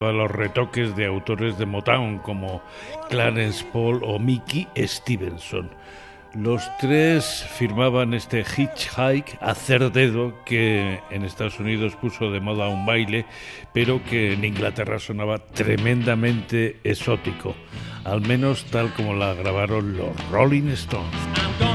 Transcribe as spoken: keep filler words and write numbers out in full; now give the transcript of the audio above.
a los retoques de autores de Motown como Clarence Paul o Mickey Stevenson. Los tres firmaban este hitchhike, hacer dedo, que en Estados Unidos puso de moda un baile, pero que en Inglaterra sonaba tremendamente exótico, al menos tal como la grabaron los Rolling Stones.